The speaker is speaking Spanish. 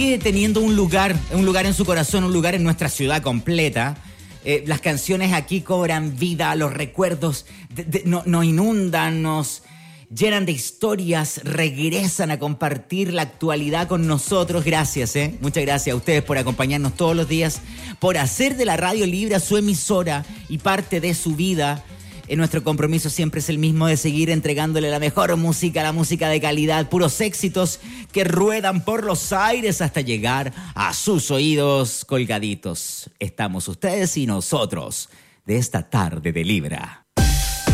Sigue teniendo un lugar en su corazón, un lugar en nuestra ciudad completa. Las canciones aquí cobran vida, los recuerdos nos inundan, nos llenan de historias, regresan a compartir la actualidad con nosotros. Gracias, muchas gracias a ustedes por acompañarnos todos los días, por hacer de la Radio Libre su emisora y parte de su vida. Nuestro compromiso siempre es el mismo, de seguir entregándole la mejor música, la música de calidad, puros éxitos que ruedan por los aires hasta llegar a sus oídos colgaditos. Estamos ustedes y nosotros de esta tarde de Libra.